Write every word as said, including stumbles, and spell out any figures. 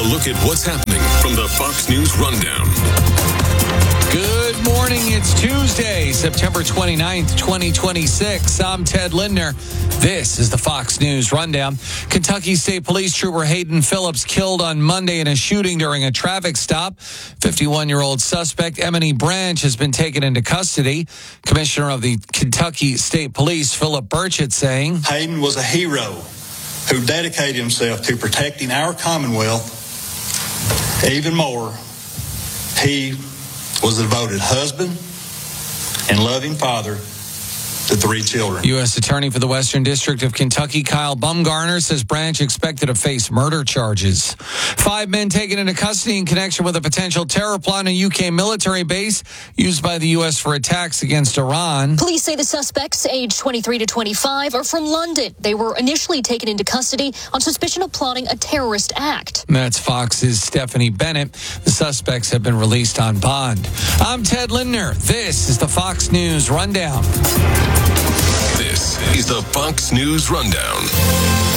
look at what's happening from the Fox News Rundown. Good morning. It's Tuesday, September twenty-ninth, twenty twenty-six. I'm Ted Lindner. This is the Fox News Rundown. Kentucky State Police Trooper Hayden Phillips killed on Monday in a shooting during a traffic stop. fifty-one-year-old suspect Emily Branch has been taken into custody. Commissioner of the Kentucky State Police, Philip Burchett, saying, Hayden was a hero who dedicated himself to protecting our Commonwealth. Even more, he was a devoted husband and loving father to three children. U S Attorney for the Western District of Kentucky, Kyle Bumgarner, says Branch expected to face murder charges. Five men taken into custody in connection with a potential terror plot on a U K military base used by the U S for attacks against Iran. Police say the suspects, aged twenty-three to twenty-five, are from London. They were initially taken into custody on suspicion of plotting a terrorist act. That's Fox's Stephanie Bennett. The suspects have been released on bond. I'm Ted Lindner. This is the Fox News Rundown. This is the Fox News Rundown.